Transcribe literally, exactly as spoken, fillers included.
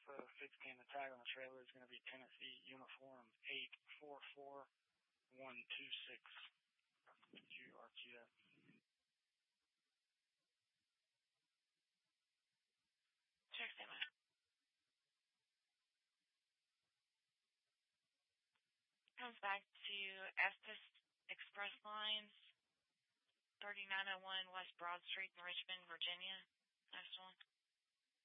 Alpha fifteen. The tag on the trailer is going to be Tennessee Uniform eight four four one two six. Q R Q F. Check them out. Comes back to Estes Express Lines, thirty-nine oh one West Broad Street in Richmond, Virginia. Next one.